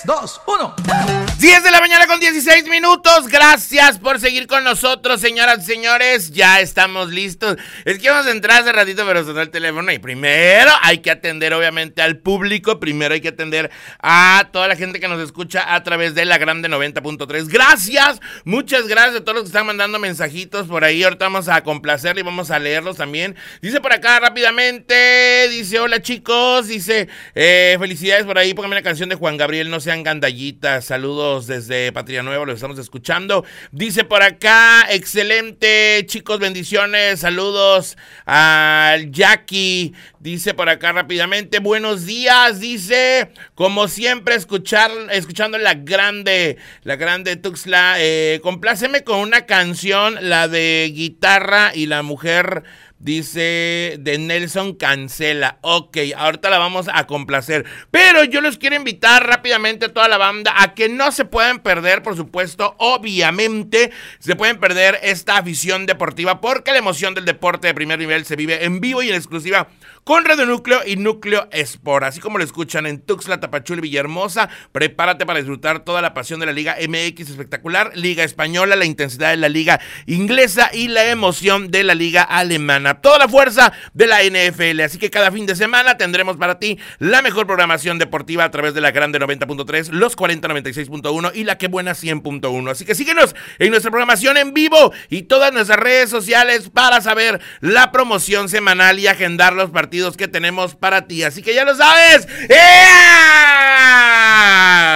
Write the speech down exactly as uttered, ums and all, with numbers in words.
dos, uno. diez de la mañana con dieciséis minutos. Gracias por seguir con nosotros, señoras y señores. Ya estamos listos. Es que vamos a entrar hace ratito, pero sonó el teléfono. Y primero hay que atender, obviamente, al público. Primero hay que atender a toda la gente que nos escucha a través de la Grande noventa punto tres. Gracias, muchas gracias a todos los que están mandando mensajitos por ahí. Ahorita vamos a complacerle y vamos a leerlos también. Dice por acá rápidamente, dice, hola chicos, dice, eh, felicidades por ahí, pónganme la canción de Juan Gabriel, No sean gandallitas. Saludos desde Patria Nueva, lo estamos escuchando. Dice por acá, excelente, chicos, bendiciones, saludos al Jackie. Dice por acá rápidamente, buenos días, dice, como siempre, escuchar, escuchando la grande, la grande Tuxtla, eh, compláceme con una canción, la de guitarra y la mujer, dice, de Nelson Cancela. Ok, ahorita la vamos a complacer. Pero yo los quiero invitar rápidamente a toda la banda a que no se puedan perder, por supuesto, obviamente, se pueden perder esta afición deportiva, porque la emoción del deporte de primer nivel se vive en vivo y en exclusiva con Radio Núcleo y Núcleo Sport. Así como lo escuchan en Tuxtla, Tapachula y Villahermosa, prepárate para disfrutar toda la pasión de la Liga M X espectacular, Liga Española, la intensidad de la Liga Inglesa y la emoción de la Liga Alemana. Toda la fuerza de la N F L. Así que cada fin de semana tendremos para ti la mejor programación deportiva a través de la Grande noventa punto tres, los cuarenta noventa y seis punto uno y la que buena cien punto uno. Así que síguenos en nuestra programación en vivo y todas nuestras redes sociales para saber la promoción semanal y agendar los partidos que tenemos para ti. Así que ya lo sabes. ¡Ea!